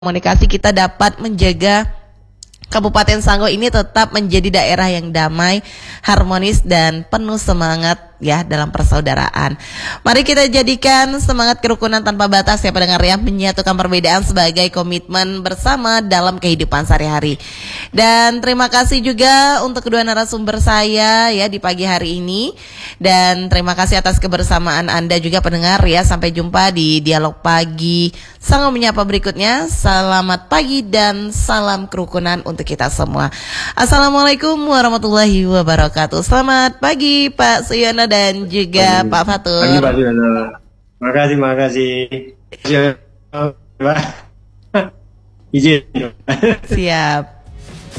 komunikasi kita dapat menjaga Kabupaten Sanggau ini tetap menjadi daerah yang damai, harmonis dan penuh semangat ya dalam persaudaraan. Mari kita jadikan semangat kerukunan tanpa batas ya pendengar ya, menyatukan perbedaan sebagai komitmen bersama dalam kehidupan sehari-hari. Dan terima kasih juga untuk kedua narasumber saya ya di pagi hari ini. Dan terima kasih atas kebersamaan Anda juga pendengar ya. Sampai jumpa di dialog pagi Sanggau Menyapa berikutnya. Selamat pagi dan salam kerukunan untuk kita semua. Assalamualaikum warahmatullahi wabarakatuh. Selamat pagi Pak Suyono dan juga Pak Fatur. Pagi Pak Suyono. Makasih. Izin. Siap.